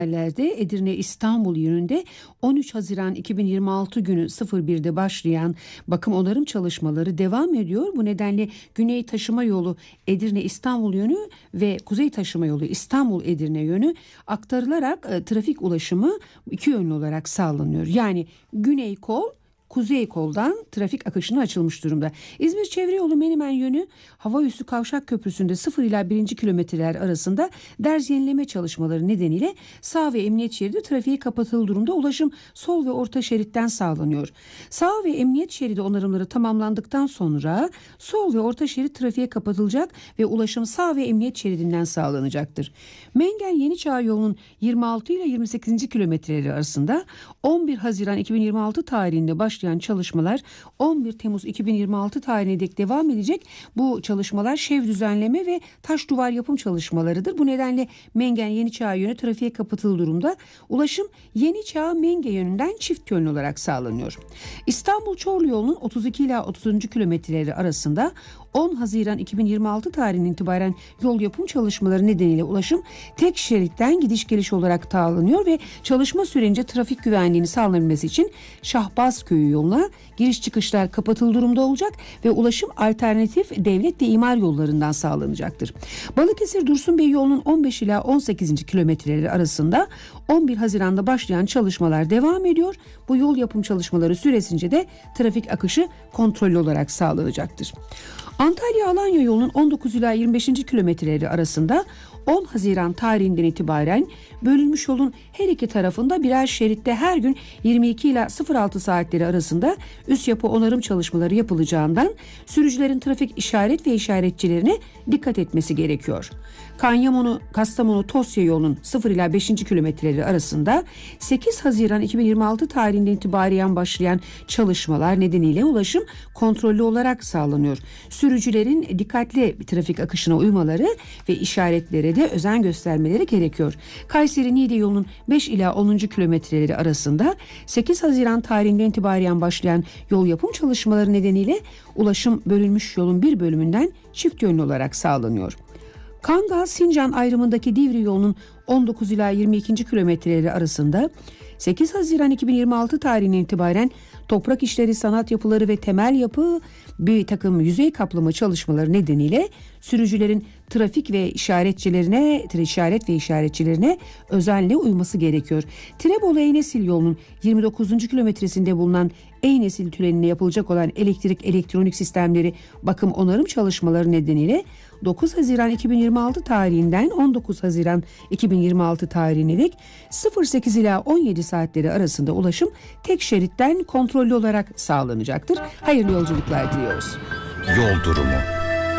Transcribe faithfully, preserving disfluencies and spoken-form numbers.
Lerde Edirne İstanbul yönünde on üç Haziran iki bin yirmi altı günü sıfır birde başlayan bakım onarım çalışmaları devam ediyor. Bu nedenle Güney Taşıma Yolu Edirne İstanbul yönü ve Kuzey Taşıma Yolu İstanbul Edirne yönü aktarılarak e, trafik ulaşımı iki yönlü olarak sağlanıyor. Yani Güney Kol Kuzey koldan trafik akışına açılmış durumda. İzmir Çevre Yolu Menemen yönü Havaüssü Kavşak Köprüsü'nde sıfır ila birinci kilometreler arasında derz yenileme çalışmaları nedeniyle sağ ve emniyet şeridi trafiğe kapatılı durumda. Ulaşım sol ve orta şeritten sağlanıyor. Sağ ve emniyet şeridi onarımları tamamlandıktan sonra sol ve orta şerit trafiğe kapatılacak ve ulaşım sağ ve emniyet şeridinden sağlanacaktır. Mengen Yeniçağ yolunun yirmi altı ile yirmi sekizinci kilometreleri arasında on bir Haziran iki bin yirmi altı tarihinde başlayan çalışmalar on bir Temmuz iki bin yirmi altı tarihine dek devam edecek. Bu çalışmalar şev düzenleme ve taş duvar yapım çalışmalarıdır. Bu nedenle Mengen Yeniçağ yönü trafiğe kapatılı durumda. Ulaşım Yeniçağ Menge yönünden çift yönlü olarak sağlanıyor. İstanbul Çorlu yolunun otuz iki ila otuzuncu kilometreleri arasında on Haziran iki bin yirmi altı tarihinden itibaren yol yapım çalışmaları nedeniyle ulaşım tek şeritten gidiş geliş olarak sağlanıyor ve çalışma sürecince trafik güvenliğini sağlanabilmesi için Şahbaz Köyü yoluna giriş çıkışlar kapatılı durumda olacak ve ulaşım alternatif devlet ve imar yollarından sağlanacaktır. Balıkesir Dursunbey yolunun on beş ila on sekizinci kilometreleri arasında on bir Haziran'da başlayan çalışmalar devam ediyor. Bu yol yapım çalışmaları süresince de trafik akışı kontrollü olarak sağlanacaktır. Antalya-Alanya yolunun on dokuz ila yirmi beşinci kilometreleri arasında on Haziran tarihinden itibaren bölünmüş yolun her iki tarafında birer şeritte her gün yirmi iki ila sıfır altı saatleri arasında üst yapı onarım çalışmaları yapılacağından sürücülerin trafik işaret ve işaretçilerine dikkat etmesi gerekiyor. Kanyamonu Kastamonu Tosya yolunun sıfır ila beşinci kilometreleri arasında sekiz Haziran iki bin yirmi altı tarihinden itibaren başlayan çalışmalar nedeniyle ulaşım kontrollü olarak sağlanıyor. Sürücülerin dikkatli trafik akışına uymaları ve işaretlere de özen göstermeleri gerekiyor. Kayseri Niğde yolunun beş ila onuncu kilometreleri arasında sekiz Haziran tarihinden itibaren başlayan yol yapım çalışmaları nedeniyle ulaşım bölünmüş yolun bir bölümünden çift yönlü olarak sağlanıyor. Kangal-Sincan ayrımındaki Divri yolunun on dokuz ila yirmi ikinci kilometreleri arasında sekiz Haziran iki bin yirmi altı tarihinden itibaren toprak işleri, sanat yapıları ve temel yapı bir takım yüzey kaplama çalışmaları nedeniyle sürücülerin trafik ve işaretçilerine, işaret ve işaretçilerine özenle uyması gerekiyor. Tirebolu Eynesil yolunun yirmi dokuzuncu kilometresinde bulunan Eynesil tüneline yapılacak olan elektrik elektronik sistemleri bakım onarım çalışmaları nedeniyle dokuz Haziran iki bin yirmi altı tarihinden on dokuz Haziran iki bin yirmi altı tarihine dek sıfır sekiz ila on yedi saatleri arasında ulaşım tek şeritten kontrollü olarak sağlanacaktır. Hayırlı yolculuklar diliyoruz. Yol durumu.